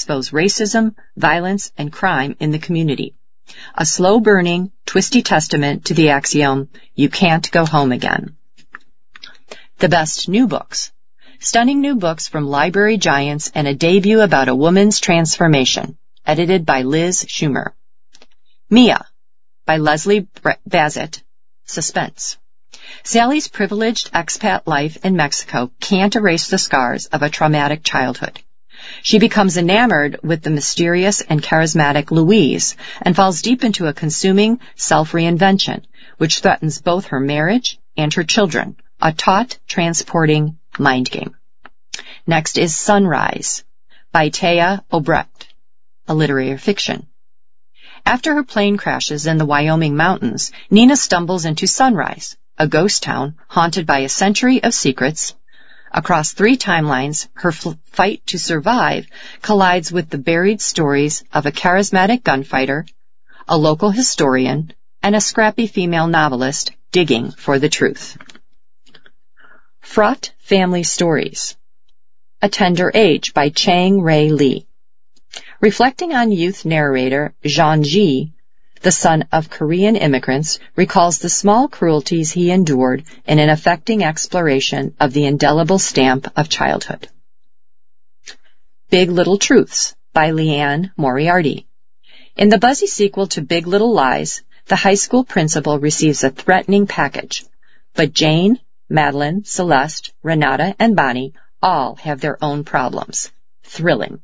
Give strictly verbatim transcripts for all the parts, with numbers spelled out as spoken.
expose racism, violence, and crime in the community. A slow-burning, twisty testament to the axiom, you can't go home again. The best new books. Stunning new books from library giants and a debut about a woman's transformation, edited by Liz Schumer. Mia, by Leslie Bassett, suspense. Sally's privileged expat life in Mexico can't erase the scars of a traumatic childhood. She becomes enamored with the mysterious and charismatic Louise and falls deep into a consuming self-reinvention, which threatens both her marriage and her children, a taut, transporting mind game. Next is Sunrise, by Taya Obrecht, a literary fiction. After her plane crashes in the Wyoming mountains, Nina stumbles into Sunrise, a ghost town haunted by a century of secrets. Across three timelines, her f- fight to survive collides with the buried stories of a charismatic gunfighter, a local historian, and a scrappy female novelist digging for the truth. Fraught Family Stories. A Tender Age, by Chang Ray Lee. Reflecting on youth narrator Jean Ji, the son of Korean immigrants, recalls the small cruelties he endured in an affecting exploration of the indelible stamp of childhood. Big Little Truths, by Leanne Moriarty. In the buzzy sequel to Big Little Lies, the high school principal receives a threatening package, but Jane, Madeline, Celeste, Renata, and Bonnie all have their own problems. Thrilling.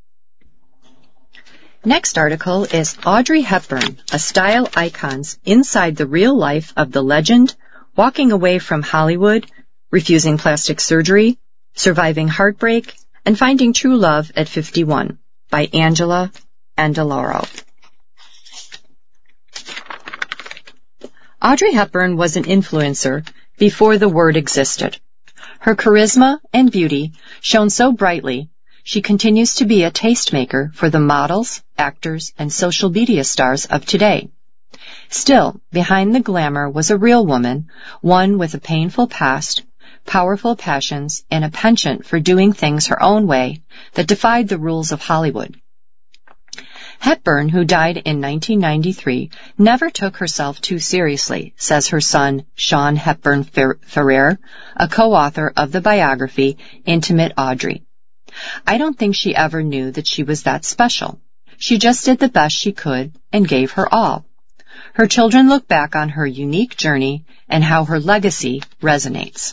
Next article is Audrey Hepburn, a style icon's inside the real life of the legend, walking away from Hollywood, refusing plastic surgery, surviving heartbreak, and finding true love at fifty-one, by Angela Andaloro. Audrey Hepburn was an influencer before the word existed. Her charisma and beauty shone so brightly, she continues to be a tastemaker for the models, actors, and social media stars of today. Still, behind the glamour was a real woman, one with a painful past, powerful passions, and a penchant for doing things her own way that defied the rules of Hollywood. Hepburn, who died in nineteen ninety-three, never took herself too seriously, says her son, Sean Hepburn Ferrer, a co-author of the biography Intimate Audrey. I don't think she ever knew that she was that special. She just did the best she could and gave her all. Her children look back on her unique journey and how her legacy resonates.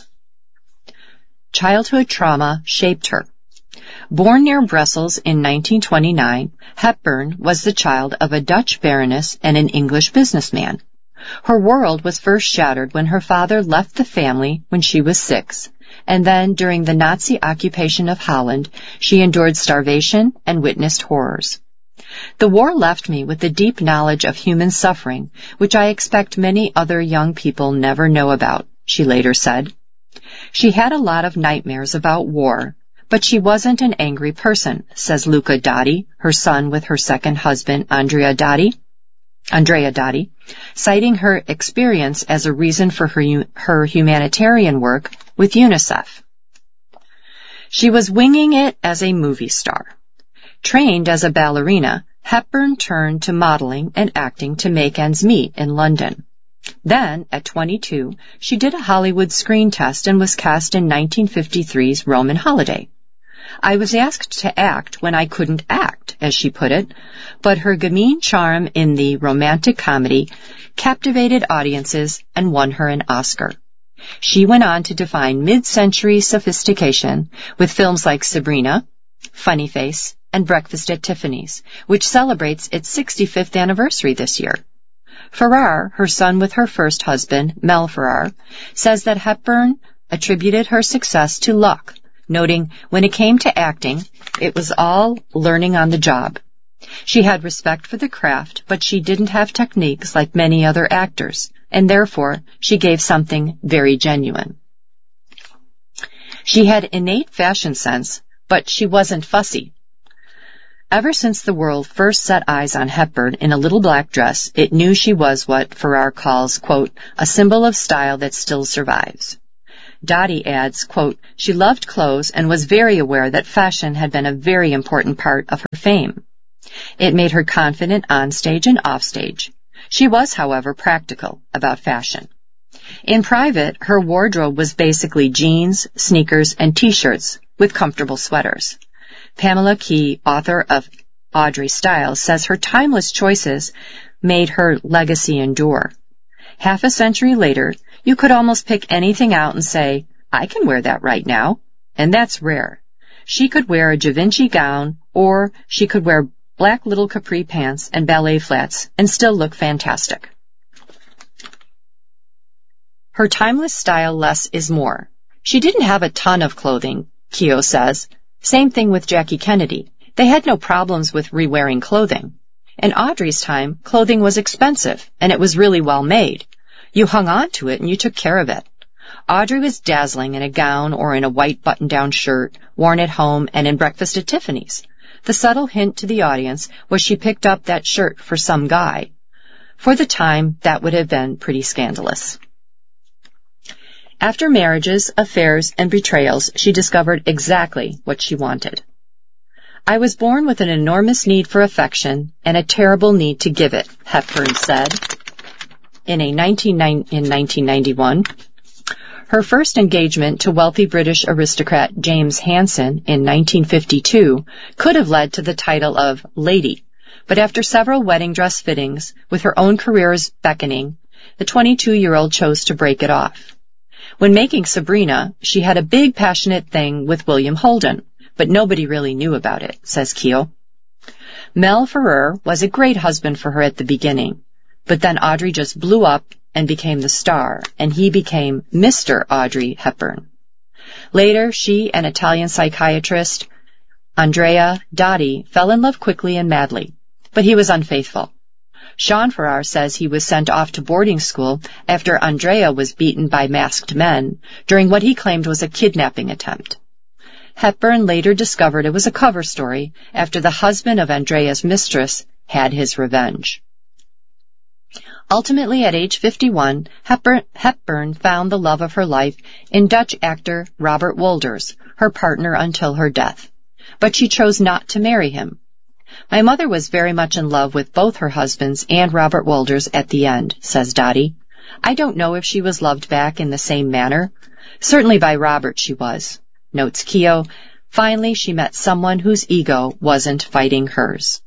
Childhood trauma shaped her. Born near Brussels in nineteen twenty-nine, Hepburn was the child of a Dutch baroness and an English businessman. Her world was first shattered when her father left the family when she was six, and then during the Nazi occupation of Holland, she endured starvation and witnessed horrors. The war left me with a deep knowledge of human suffering, which I expect many other young people never know about, she later said. She had a lot of nightmares about war, but she wasn't an angry person, says Luca Dotti, her son with her second husband, Andrea Dotti. Andrea Dotti, citing her experience as a reason for her, her humanitarian work with UNICEF. She was winging it as a movie star. Trained as a ballerina, Hepburn turned to modeling and acting to make ends meet in London. Then, at twenty-two, she did a Hollywood screen test and was cast in nineteen fifty-three's Roman Holiday. I was asked to act when I couldn't act, as she put it, but her gamine charm in the romantic comedy captivated audiences and won her an Oscar. She went on to define mid-century sophistication with films like Sabrina, Funny Face, and Breakfast at Tiffany's, which celebrates its sixty-fifth anniversary this year. Ferrar, her son with her first husband, Mel Ferrar, says that Hepburn attributed her success to luck, noting when it came to acting, it was all learning on the job. She had respect for the craft, but she didn't have techniques like many other actors, and therefore she gave something very genuine. She had innate fashion sense, but she wasn't fussy. Ever since the world first set eyes on Hepburn in a little black dress, it knew she was what Ferrar calls, quote, a symbol of style that still survives. Dottie adds, quote, she loved clothes and was very aware that fashion had been a very important part of her fame. It made her confident on stage and off stage. She was, however, practical about fashion. In private, her wardrobe was basically jeans, sneakers, and t-shirts with comfortable sweaters. Pamela Key, author of Audrey Styles, says her timeless choices made her legacy endure. Half a century later, you could almost pick anything out and say, I can wear that right now. And that's rare. She could wear a Givenchy gown, or she could wear black little capri pants and ballet flats and still look fantastic. Her timeless style, less is more. She didn't have a ton of clothing, Keough says. Same thing with Jackie Kennedy. They had no problems with re-wearing clothing. In Audrey's time, clothing was expensive, and it was really well made. You hung on to it and you took care of it. Audrey was dazzling in a gown or in a white button-down shirt, worn at home and in Breakfast at Tiffany's. The subtle hint to the audience was she picked up that shirt for some guy. For the time, that would have been pretty scandalous. After marriages, affairs, and betrayals, she discovered exactly what she wanted. I was born with an enormous need for affection and a terrible need to give it, Hepburn said in a nineteen ninety-one. Her first engagement to wealthy British aristocrat James Hansen in nineteen fifty-two could have led to the title of Lady, but after several wedding dress fittings, with her own careers beckoning, the twenty-two-year-old chose to break it off. When making Sabrina, she had a big passionate thing with William Holden, but nobody really knew about it, says Keough. Mel Ferrer was a great husband for her at the beginning, but then Audrey just blew up and became the star, and he became Mister Audrey Hepburn. Later, she and Italian psychiatrist Andrea Dotti fell in love quickly and madly, but he was unfaithful. Sean Farrar says he was sent off to boarding school after Andrea was beaten by masked men during what he claimed was a kidnapping attempt. Hepburn later discovered it was a cover story after the husband of Andrea's mistress had his revenge. Ultimately, at age fifty-one, Hepburn, Hepburn found the love of her life in Dutch actor Robert Wolders, her partner until her death. But she chose not to marry him. My mother was very much in love with both her husbands and Robert Wolders at the end, says Dottie. I don't know if she was loved back in the same manner. Certainly by Robert she was, notes Keough. Finally, she met someone whose ego wasn't fighting hers.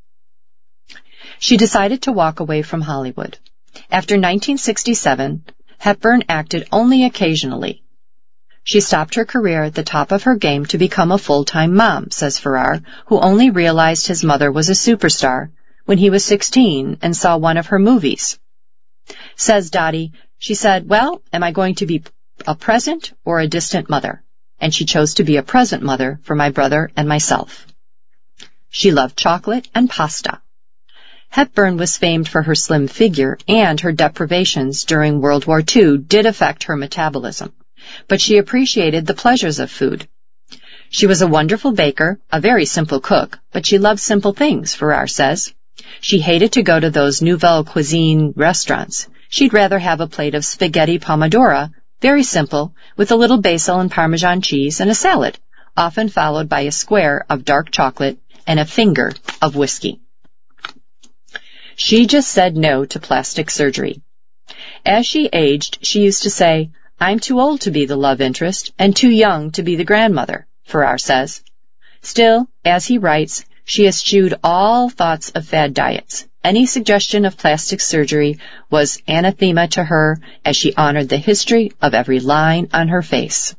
She decided to walk away from Hollywood. After nineteen sixty-seven, Hepburn acted only occasionally. She stopped her career at the top of her game to become a full-time mom, says Farrar, who only realized his mother was a superstar when he was sixteen and saw one of her movies. Says Dottie, she said, well, am I going to be a present or a distant mother? And she chose to be a present mother for my brother and myself. She loved chocolate and pasta. Hepburn was famed for her slim figure, and her deprivations during World War Two did affect her metabolism, but she appreciated the pleasures of food. She was a wonderful baker, a very simple cook, but she loved simple things, Farrar says. She hated to go to those nouvelle cuisine restaurants. She'd rather have a plate of spaghetti pomodoro, very simple, with a little basil and Parmesan cheese and a salad, often followed by a square of dark chocolate and a finger of whiskey. She just said no to plastic surgery. As she aged, she used to say, I'm too old to be the love interest and too young to be the grandmother, Farrar says. Still, as he writes, she eschewed all thoughts of fad diets. Any suggestion of plastic surgery was anathema to her as she honored the history of every line on her face.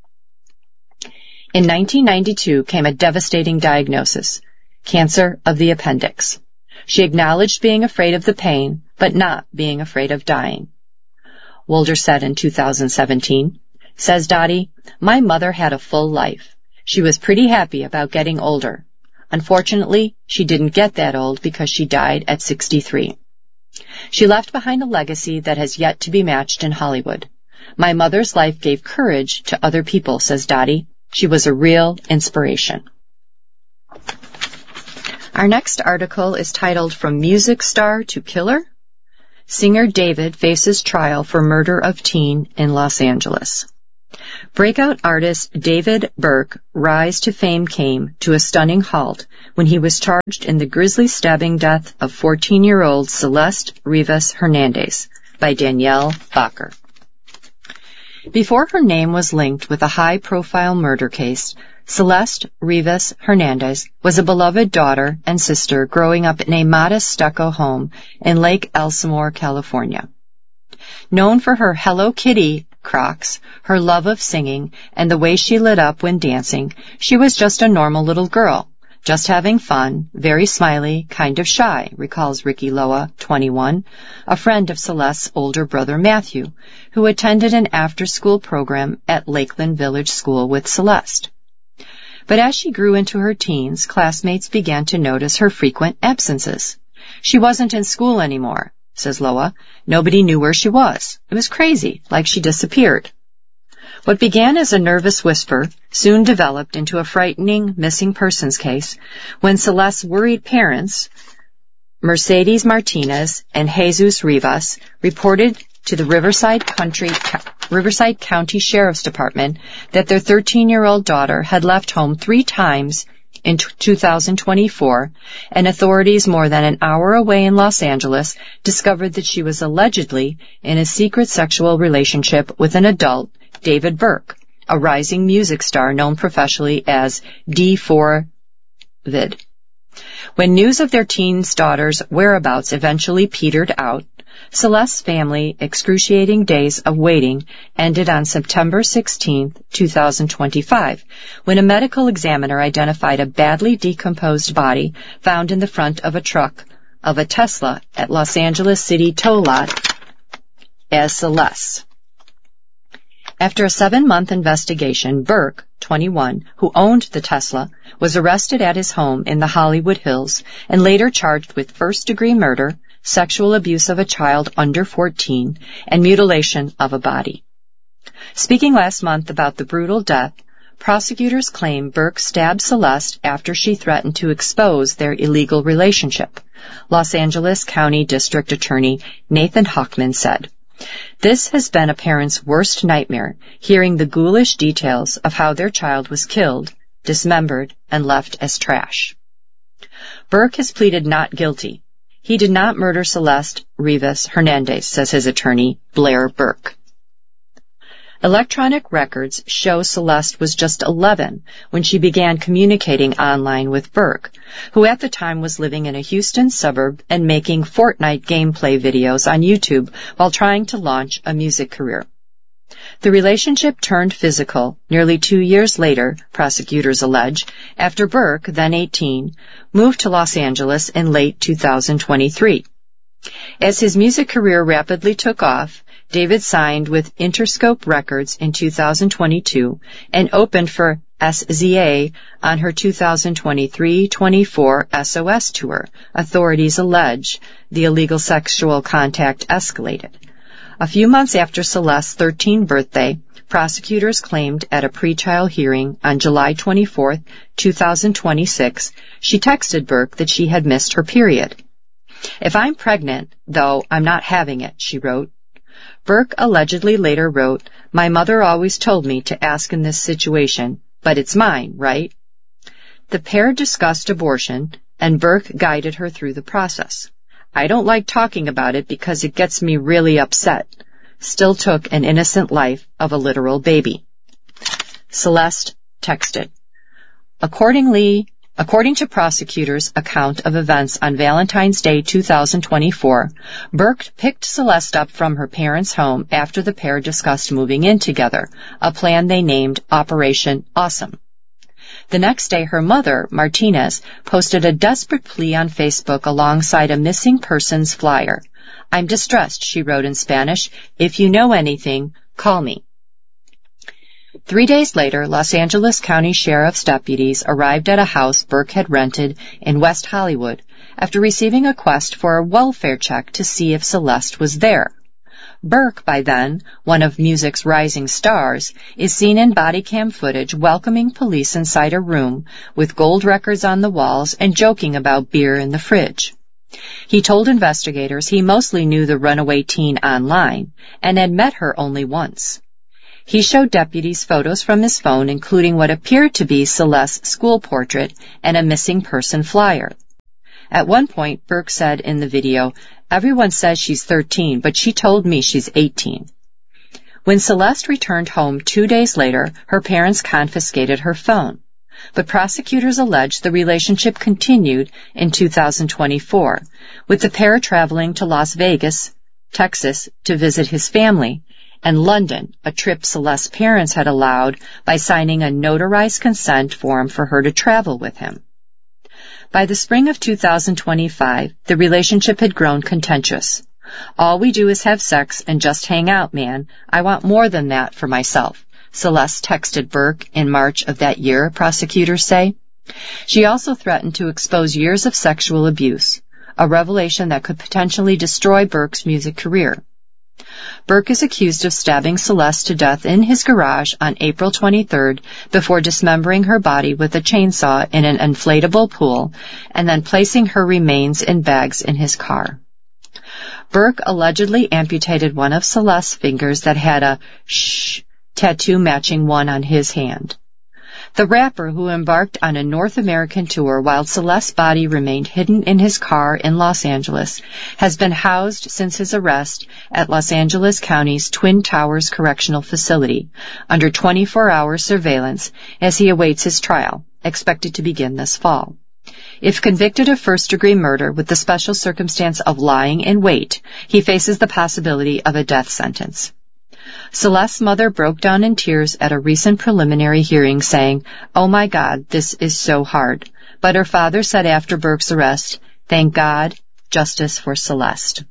In nineteen ninety-two came a devastating diagnosis, cancer of the appendix. She acknowledged being afraid of the pain, but not being afraid of dying. Wolder said in two thousand seventeen, says Dottie, my mother had a full life. She was pretty happy about getting older. Unfortunately, she didn't get that old because she died at sixty-three. She left behind a legacy that has yet to be matched in Hollywood. My mother's life gave courage to other people, says Dottie. She was a real inspiration. Our next article is titled From Music Star to Killer. Singer David faces trial for murder of teen in Los Angeles. Breakout artist David Burke's rise to fame came to a stunning halt when he was charged in the grisly stabbing death of fourteen-year-old Celeste Rivas Hernandez by Danielle Bacher. Before her name was linked with a high-profile murder case, Celeste Rivas Hernandez was a beloved daughter and sister growing up in a modest stucco home in Lake Elsinore, California. Known for her Hello Kitty Crocs, her love of singing, and the way she lit up when dancing, she was just a normal little girl, just having fun, very smiley, kind of shy, recalls Ricky Loa, twenty-one, a friend of Celeste's older brother Matthew, who attended an after-school program at Lakeland Village School with Celeste. But as she grew into her teens, classmates began to notice her frequent absences. She wasn't in school anymore, says Loa. Nobody knew where she was. It was crazy, like she disappeared. What began as a nervous whisper soon developed into a frightening missing persons case when Celeste's worried parents, Mercedes Martinez and Jesus Rivas, reported to the Riverside Country, Riverside County Sheriff's Department that their thirteen-year-old daughter had left home three times in two thousand twenty-four, and authorities more than an hour away in Los Angeles discovered that she was allegedly in a secret sexual relationship with an adult, David Burke, a rising music star known professionally as D four Vid. When news of their teen's daughter's whereabouts eventually petered out, Celeste's family excruciating days of waiting ended on September sixteenth, two thousand twenty-five, when a medical examiner identified a badly decomposed body found in the front of a truck of a Tesla at Los Angeles City tow lot as Celeste. After a seven-month investigation, Burke, twenty-one, who owned the Tesla, was arrested at his home in the Hollywood Hills and later charged with first-degree murder, sexual abuse of a child under fourteen, and mutilation of a body. Speaking last month about the brutal death, prosecutors claim Burke stabbed Celeste after she threatened to expose their illegal relationship. Los Angeles County District Attorney Nathan Hochman said, "This has been a parent's worst nightmare, hearing the ghoulish details of how their child was killed, dismembered, and left as trash." Burke has pleaded not guilty. He did not murder Celeste Rivas Hernandez, says his attorney, Blair Burke. Electronic records show Celeste was just eleven when she began communicating online with Burke, who at the time was living in a Houston suburb and making Fortnite gameplay videos on YouTube while trying to launch a music career. The relationship turned physical nearly two years later, prosecutors allege, after Burke, then eighteen, moved to Los Angeles in late two thousand twenty-three. As his music career rapidly took off, David signed with Interscope Records in two thousand twenty-two and opened for S Z A on her two thousand twenty-three twenty-four S O S tour. Authorities allege the illegal sexual contact escalated. A few months after Celeste's thirteenth birthday, prosecutors claimed at a pretrial hearing on July twenty-fourth, two thousand twenty-six, she texted Burke that she had missed her period. "If I'm pregnant, though, I'm not having it," she wrote. Burke allegedly later wrote, "My mother always told me to ask in this situation, but it's mine, right?" The pair discussed abortion, and Burke guided her through the process. "I don't like talking about it because it gets me really upset." Still took an innocent life of a literal baby. Celeste texted. Accordingly, according to prosecutors' account of events on Valentine's Day two thousand twenty-four, Burke picked Celeste up from her parents' home after the pair discussed moving in together, a plan they named Operation Awesome. The next day, her mother, Martinez, posted a desperate plea on Facebook alongside a missing persons flyer. "I'm distressed," she wrote in Spanish. "If you know anything, call me." Three days later, Los Angeles County Sheriff's deputies arrived at a house Burke had rented in West Hollywood after receiving a request for a welfare check to see if Celeste was there. Burke, by then, one of music's rising stars, is seen in body cam footage welcoming police inside a room with gold records on the walls and joking about beer in the fridge. He told investigators he mostly knew the runaway teen online and had met her only once. He showed deputies photos from his phone, including what appeared to be Celeste's school portrait and a missing person flyer. At one point, Burke said in the video, "Everyone says she's thirteen, but she told me she's eighteen. When Celeste returned home two days later, her parents confiscated her phone. But prosecutors allege the relationship continued in two thousand twenty-four, with the pair traveling to Las Vegas, Texas, to visit his family, and London, a trip Celeste's parents had allowed by signing a notarized consent form for her to travel with him. By the spring of two thousand twenty-five, the relationship had grown contentious. "All we do is have sex and just hang out, man. I want more than that for myself," Celeste texted Burke in March of that year, prosecutors say. She also threatened to expose years of sexual abuse, a revelation that could potentially destroy Burke's music career. Burke is accused of stabbing Celeste to death in his garage on April twenty-third before dismembering her body with a chainsaw in an inflatable pool and then placing her remains in bags in his car. Burke allegedly amputated one of Celeste's fingers that had a shh tattoo matching one on his hand. The rapper, who embarked on a North American tour while Celeste's body remained hidden in his car in Los Angeles, has been housed since his arrest at Los Angeles County's Twin Towers Correctional Facility under twenty-four hour surveillance as he awaits his trial, expected to begin this fall. If convicted of first-degree murder with the special circumstance of lying in wait, he faces the possibility of a death sentence. Celeste's mother broke down in tears at a recent preliminary hearing, saying, "Oh my God, this is so hard." But her father said after Burke's arrest, "Thank God, justice for Celeste."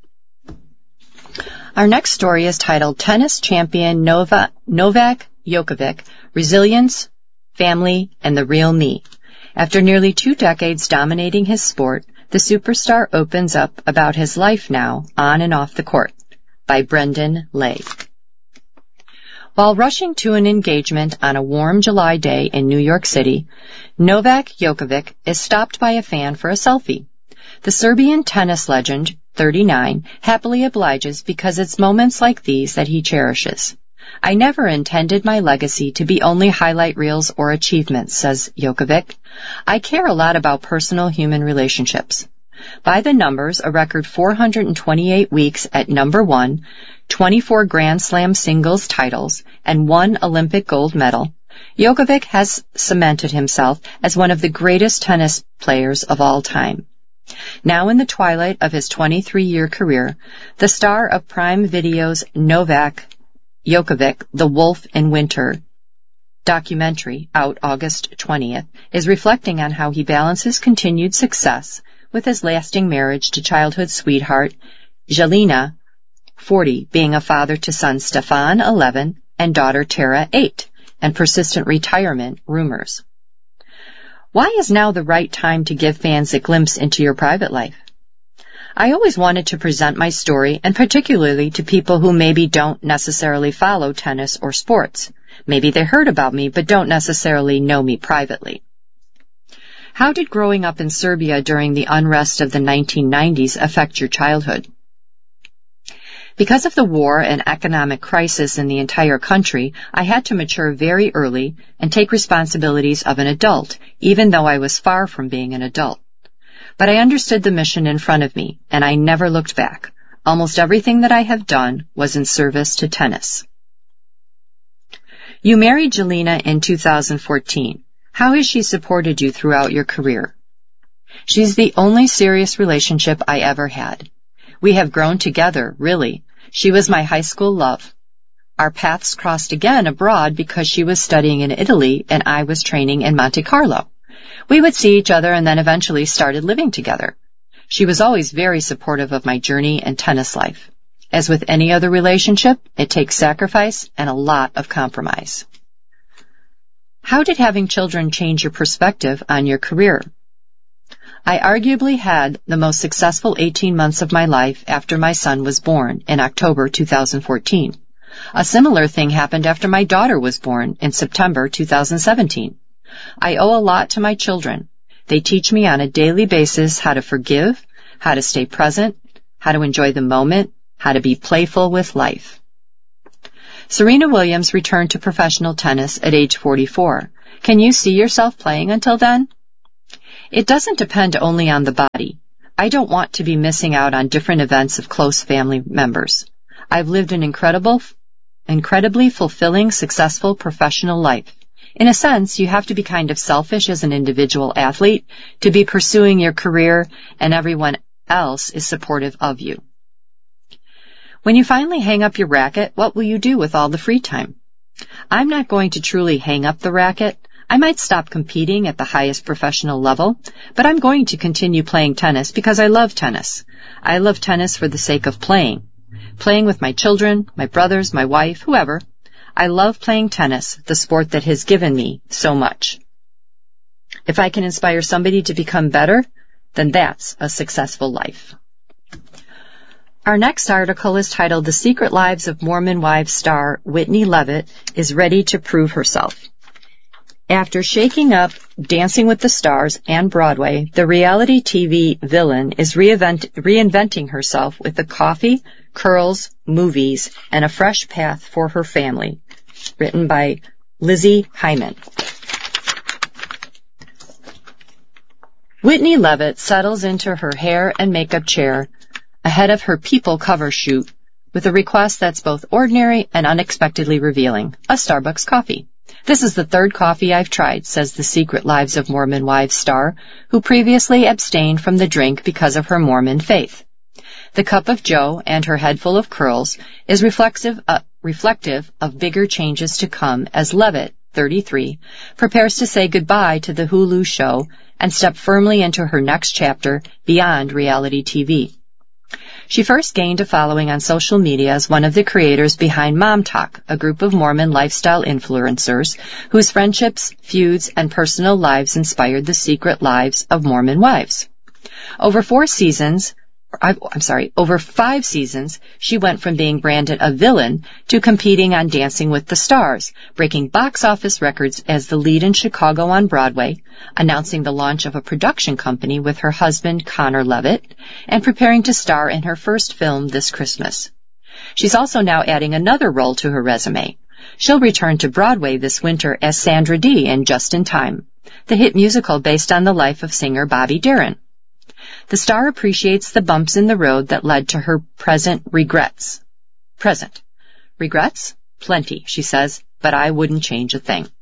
Our next story is titled Tennis Champion Nova, Novak Djokovic, Resilience, Family, and the Real Me. After nearly two decades dominating his sport, the superstar opens up about his life now, on and off the court, by Brendan Lay. While rushing to an engagement on a warm July day in New York City, Novak Djokovic is stopped by a fan for a selfie. The Serbian tennis legend, thirty-nine, happily obliges because it's moments like these that he cherishes. "I never intended my legacy to be only highlight reels or achievements," says Djokovic. "I care a lot about personal human relationships." By the numbers, a record four hundred twenty-eight weeks at number one, twenty-four Grand Slam singles titles, and one Olympic gold medal, Djokovic has cemented himself as one of the greatest tennis players of all time. Now in the twilight of his twenty-three-year career, the star of Prime Video's Novak Djokovic, The Wolf in Winter documentary, out August twentieth, is reflecting on how he balances continued success with his lasting marriage to childhood sweetheart Jelena, forty, being a father to son Stefan, eleven, and daughter Tara, eight, and persistent retirement rumors. Why is now the right time to give fans a glimpse into your private life? I always wanted to present my story, and particularly to people who maybe don't necessarily follow tennis or sports. Maybe they heard about me but don't necessarily know me privately. How did growing up in Serbia during the unrest of the nineteen nineties affect your childhood? Because of the war and economic crisis in the entire country, I had to mature very early and take responsibilities of an adult, even though I was far from being an adult. But I understood the mission in front of me, and I never looked back. Almost everything that I have done was in service to tennis. You married Jelena in two thousand fourteen. How has she supported you throughout your career? She's the only serious relationship I ever had. We have grown together, really. She was my high school love. Our paths crossed again abroad because she was studying in Italy and I was training in Monte Carlo. We would see each other and then eventually started living together. She was always very supportive of my journey and tennis life. As with any other relationship, it takes sacrifice and a lot of compromise. How did having children change your perspective on your career? I arguably had the most successful eighteen months of my life after my son was born in October two thousand fourteen. A similar thing happened after my daughter was born in September two thousand seventeen. I owe a lot to my children. They teach me on a daily basis how to forgive, how to stay present, how to enjoy the moment, how to be playful with life. Serena Williams returned to professional tennis at age forty-four. Can you see yourself playing until then? It doesn't depend only on the body. I don't want to be missing out on different events of close family members. I've lived an incredible, incredibly fulfilling, successful professional life. In a sense, you have to be kind of selfish as an individual athlete to be pursuing your career, and everyone else is supportive of you. When you finally hang up your racket, what will you do with all the free time? I'm not going to truly hang up the racket. I might stop competing at the highest professional level, but I'm going to continue playing tennis because I love tennis. I love tennis for the sake of playing. Playing with my children, my brothers, my wife, whoever. I love playing tennis, the sport that has given me so much. If I can inspire somebody to become better, then that's a successful life. Our next article is titled The Secret Lives of Mormon Wives star Whitney Leavitt is ready to prove herself. After shaking up Dancing with the Stars and Broadway, the reality T V villain is reinvent- reinventing herself with the coffee, curls, movies, and a fresh path for her family. Written by Lizzie Hyman. Whitney Leavitt settles into her hair and makeup chair ahead of her People cover shoot with a request that's both ordinary and unexpectedly revealing, a Starbucks coffee. This is the third coffee I've tried, says the Secret Lives of Mormon Wives star, who previously abstained from the drink because of her Mormon faith. The cup of joe and her head full of curls is reflective, uh, reflective of bigger changes to come as Leavitt, thirty-three, prepares to say goodbye to the Hulu show and step firmly into her next chapter beyond reality T V. She first gained a following on social media as one of the creators behind Mom Talk, a group of Mormon lifestyle influencers whose friendships, feuds, and personal lives inspired the secret lives of Mormon wives. Over four seasons, I'm sorry, over five seasons, she went from being branded a villain to competing on Dancing with the Stars, breaking box office records as the lead in Chicago on Broadway, announcing the launch of a production company with her husband Connor Leavitt, and preparing to star in her first film this Christmas. She's also now adding another role to her resume. She'll return to Broadway this winter as Sandra Dee in Just in Time, the hit musical based on the life of singer Bobby Darin. The star appreciates the bumps in the road that led to her present regrets. Present. Regrets? Plenty, she says, but I wouldn't change a thing.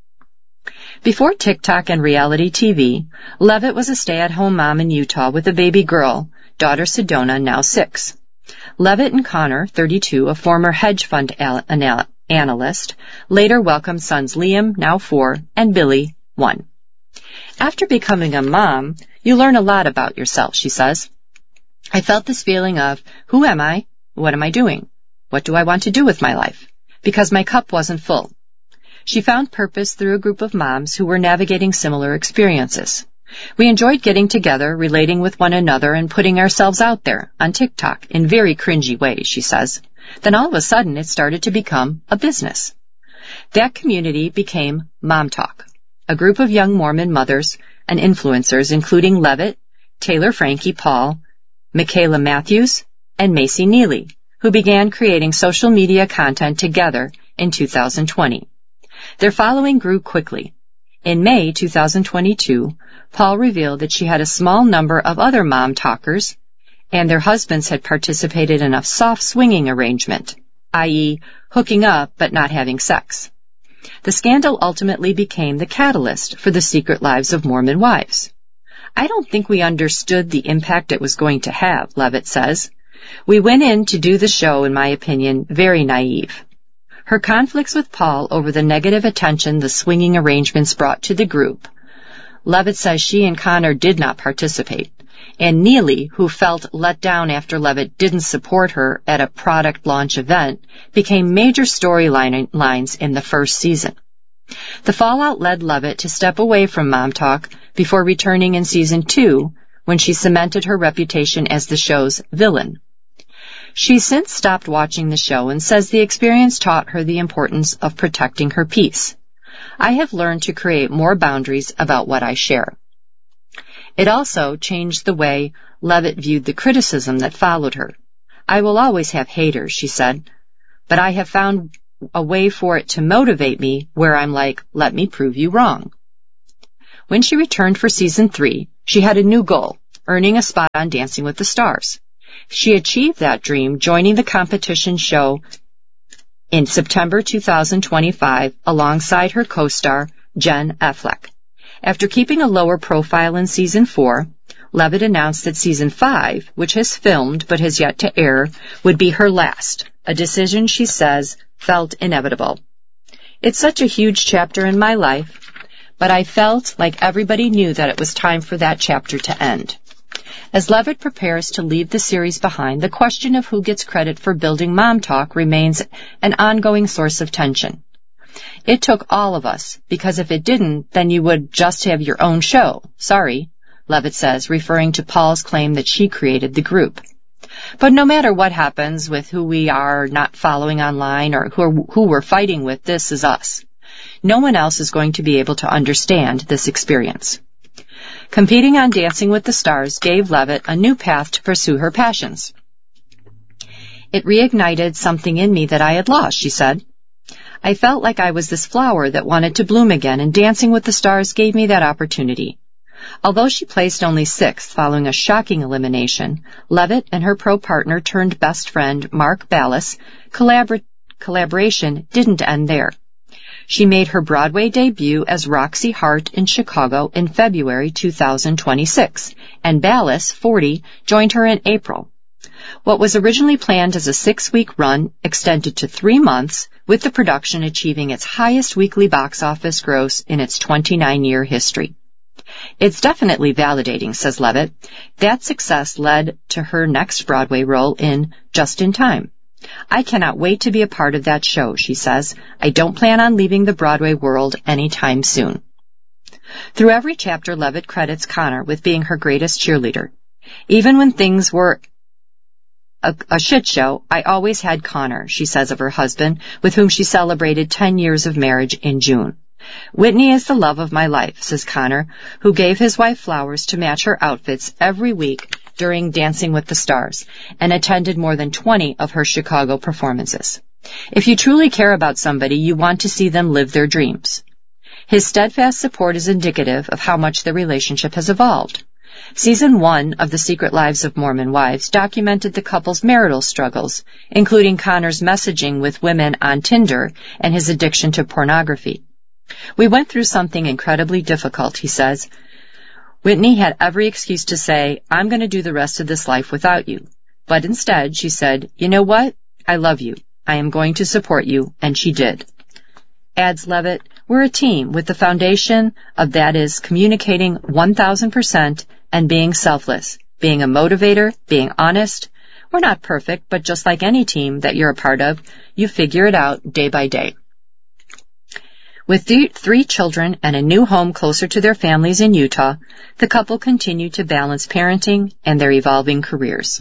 Before TikTok and reality T V, Leavitt was a stay-at-home mom in Utah with a baby girl, daughter Sedona, now six. Leavitt and Connor, thirty-two, a former hedge fund al- anal- analyst, later welcomed sons Liam, now four, and Billy, one. After becoming a mom, you learn a lot about yourself, she says. I felt this feeling of, who am I? What am I doing? What do I want to do with my life? Because my cup wasn't full. She found purpose through a group of moms who were navigating similar experiences. We enjoyed getting together, relating with one another, and putting ourselves out there on TikTok in very cringy ways, she says. Then all of a sudden it started to become a business. That community became Mom Talk, a group of young Mormon mothers and influencers, including Leavitt, Taylor Frankie Paul, Michaela Matthews, and Macy Neely, who began creating social media content together in two thousand twenty. Their following grew quickly. In May two thousand twenty-two, Paul revealed that she had a small number of other mom talkers, and their husbands had participated in a soft swinging arrangement, that is, hooking up but not having sex. The scandal ultimately became the catalyst for the Secret Lives of Mormon Wives. I don't think we understood the impact it was going to have, Leavitt says. We went in to do the show, in my opinion, very naive. Her conflicts with Paul over the negative attention the swinging arrangements brought to the group. Leavitt says she and Connor did not participate, and Neely, who felt let down after Leavitt didn't support her at a product launch event, became major storylines in the first season. The fallout led Leavitt to step away from Mom Talk before returning in season two, when she cemented her reputation as the show's villain. She's since stopped watching the show and says the experience taught her the importance of protecting her peace. I have learned to create more boundaries about what I share. It also changed the way Leavitt viewed the criticism that followed her. I will always have haters, she said, but I have found a way for it to motivate me where I'm like, let me prove you wrong. When she returned for season three, she had a new goal, earning a spot on Dancing with the Stars. She achieved that dream joining the competition show in September two thousand twenty-five alongside her co-star, Jen Affleck. After keeping a lower profile in season four, Levitt announced that season five, which has filmed but has yet to air, would be her last, a decision she says felt inevitable. It's such a huge chapter in my life, but I felt like everybody knew that it was time for that chapter to end. As Levitt prepares to leave the series behind, the question of who gets credit for building Mom Talk remains an ongoing source of tension. It took all of us, because if it didn't, then you would just have your own show. Sorry, Levitt says, referring to Paul's claim that she created the group. But no matter what happens with who we are not following online or who, who we're fighting with, this is us. No one else is going to be able to understand this experience. Competing on Dancing with the Stars gave Levitt a new path to pursue her passions. It reignited something in me that I had lost, she said. I felt like I was this flower that wanted to bloom again, and Dancing with the Stars gave me that opportunity. Although she placed only sixth following a shocking elimination, Levitt and her pro partner turned best friend Mark Ballas collabor- collaboration didn't end there. She made her Broadway debut as Roxy Hart in Chicago in February two thousand twenty-six, and Ballas, forty, joined her in April. What was originally planned as a six-week run extended to three months, with the production achieving its highest weekly box office gross in its twenty-nine-year history. It's definitely validating, says Levitt. That success led to her next Broadway role in Just in Time. I cannot wait to be a part of that show, she says. I don't plan on leaving the Broadway world anytime soon. Through every chapter, Levitt credits Connor with being her greatest cheerleader. Even when things were a, a shit show, I always had Connor, she says of her husband, with whom she celebrated ten years of marriage in June. Whitney is the love of my life, says Connor, who gave his wife flowers to match her outfits every week during Dancing with the Stars, and attended more than twenty of her Chicago performances. If you truly care about somebody, you want to see them live their dreams. His steadfast support is indicative of how much their relationship has evolved. Season one of The Secret Lives of Mormon Wives documented the couple's marital struggles, including Connor's messaging with women on Tinder and his addiction to pornography. We went through something incredibly difficult, he says. Whitney had every excuse to say, I'm going to do the rest of this life without you. But instead, she said, you know what? I love you. I am going to support you. And she did. Adds Levitt, we're a team with the foundation of that is communicating one thousand percent and being selfless, being a motivator, being honest. We're not perfect, but just like any team that you're a part of, you figure it out day by day. With th- three children and a new home closer to their families in Utah, the couple continue to balance parenting and their evolving careers.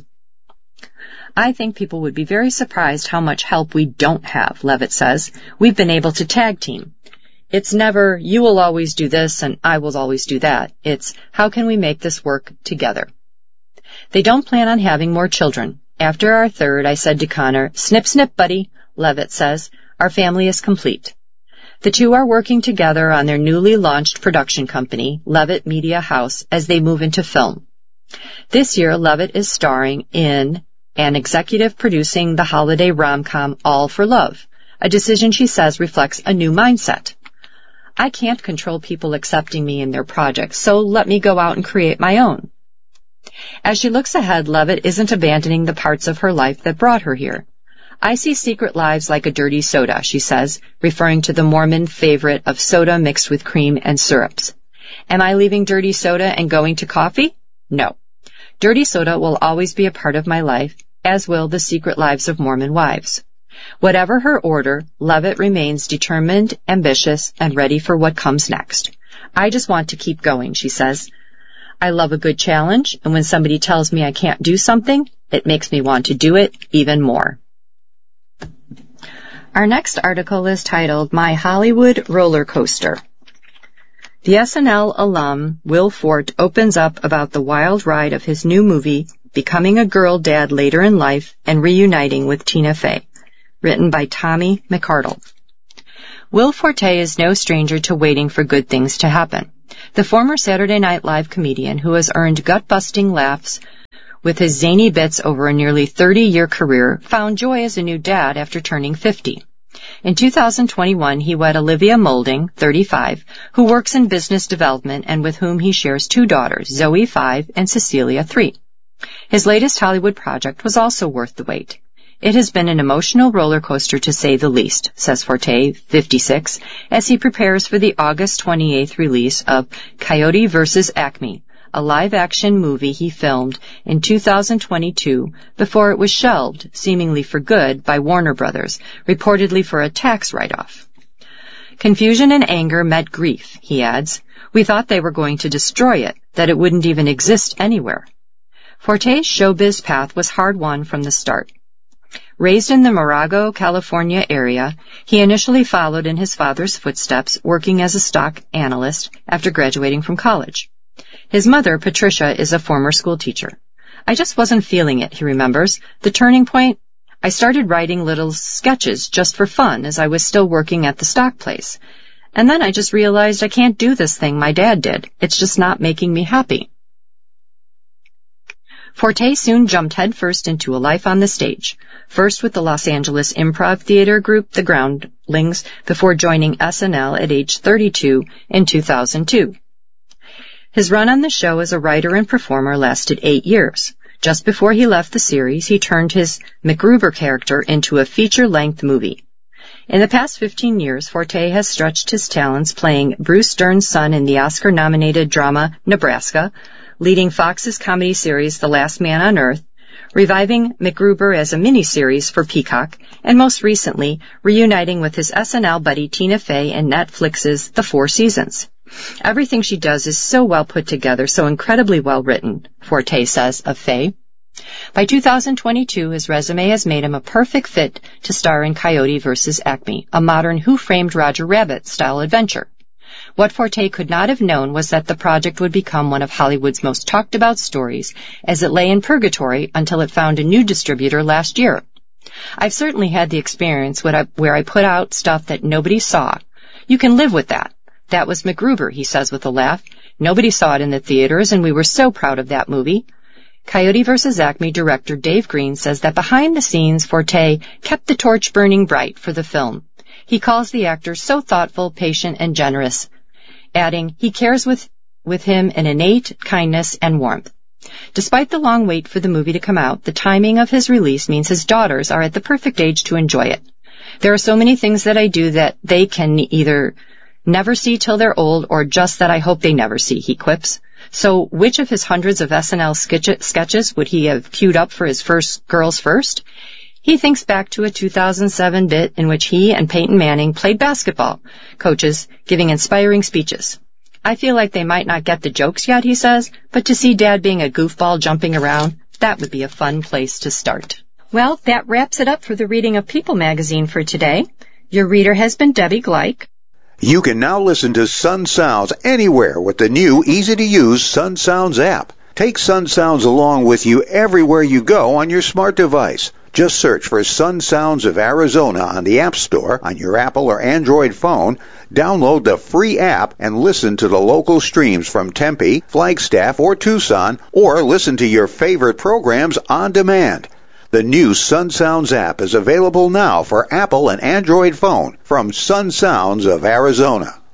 I think people would be very surprised how much help we don't have, Levitt says. We've been able to tag team. It's never, you will always do this and I will always do that. It's, how can we make this work together? They don't plan on having more children. After our third, I said to Connor, snip, snip, buddy, Levitt says, our family is complete. The two are working together on their newly launched production company, Levitt Media House, as they move into film. This year, Levitt is starring in and executive producing the holiday rom-com All for Love, a decision she says reflects a new mindset. I can't control people accepting me in their projects, so let me go out and create my own. As she looks ahead, Levitt isn't abandoning the parts of her life that brought her here. I see Secret Lives like a dirty soda, she says, referring to the Mormon favorite of soda mixed with cream and syrups. Am I leaving dirty soda and going to coffee? No. Dirty soda will always be a part of my life, as will the Secret Lives of Mormon Wives. Whatever her order, Levitt remains determined, ambitious, and ready for what comes next. I just want to keep going, she says. I love a good challenge, and when somebody tells me I can't do something, it makes me want to do it even more. Our next article is titled, My Hollywood Roller Coaster. The S N L alum Will Forte opens up about the wild ride of his new movie, becoming a girl dad later in life and reuniting with Tina Fey. written by Tommy McArdle. Will Forte is no stranger to waiting for good things to happen. The former Saturday Night Live comedian who has earned gut-busting laughs with his zany bits over a nearly thirty-year career found joy as a new dad after turning fifty. In two thousand twenty-one, he wed Olivia Moulding, thirty-five, who works in business development and with whom he shares two daughters, Zoe, five, and Cecilia, three. His latest Hollywood project was also worth the wait. It has been an emotional roller coaster to say the least, says Forte, fifty-six, as he prepares for the August twenty-eighth release of Coyote versus Acme, a live-action movie he filmed in two thousand twenty-two before it was shelved, seemingly for good, by Warner Brothers, reportedly for a tax write-off. Confusion and anger met grief, he adds. We thought they were going to destroy it, that it wouldn't even exist anywhere. Forte's showbiz path was hard-won from the start. Raised in the Morago, California area, he initially followed in his father's footsteps, working as a stock analyst after graduating from college. His mother, Patricia, is a former school teacher. I just wasn't feeling it, he remembers. The turning point? I started writing little sketches just for fun as I was still working at the stock place. And then I just realized I can't do this thing my dad did. It's just not making me happy. Forte soon jumped headfirst into a life on the stage, first with the Los Angeles improv theater group The Groundlings, before joining S N L at age thirty-two in two thousand two. His run on the show as a writer and performer lasted eight years. Just before he left the series, he turned his MacGruber character into a feature-length movie. In the past fifteen years, Forte has stretched his talents playing Bruce Dern's son in the Oscar-nominated drama Nebraska, leading Fox's comedy series The Last Man on Earth, reviving MacGruber as a miniseries for Peacock, and most recently, reuniting with his S N L buddy Tina Fey in Netflix's The Four Seasons. Everything she does is so well put together, so incredibly well written, Forte says of Fey. By two thousand twenty-two, his resume has made him a perfect fit to star in Coyote versus Acme, a modern Who Framed Roger Rabbit-style adventure. What Forte could not have known was that the project would become one of Hollywood's most talked-about stories, as it lay in purgatory until it found a new distributor last year. I've certainly had the experience where I put out stuff that nobody saw. You can live with that. That was MacGruber, he says with a laugh. Nobody saw it in the theaters, and we were so proud of that movie. Coyote versus Acme director Dave Green says that behind the scenes, Forte kept the torch burning bright for the film. He calls the actor so thoughtful, patient, and generous, adding, he cares with, with him an innate kindness and warmth. Despite the long wait for the movie to come out, the timing of his release means his daughters are at the perfect age to enjoy it. There are so many things that I do that they can either never see till they're old or just that I hope they never see, he quips. So which of his hundreds of S N L sketches would he have queued up for his first Girls First? He thinks back to a two thousand seven bit in which he and Peyton Manning played basketball coaches, giving inspiring speeches. I feel like they might not get the jokes yet, he says, but to see Dad being a goofball jumping around, that would be a fun place to start. Well, that wraps it up for the reading of People magazine for today. Your reader has been Debbie Gleich. You can now listen to Sun Sounds anywhere with the new, easy-to-use Sun Sounds app. Take Sun Sounds along with you everywhere you go on your smart device. Just search for Sun Sounds of Arizona on the App Store on your Apple or Android phone, download the free app, and listen to the local streams from Tempe, Flagstaff, or Tucson, or listen to your favorite programs on demand. The new Sun Sounds app is available now for Apple and Android phone from Sun Sounds of Arizona.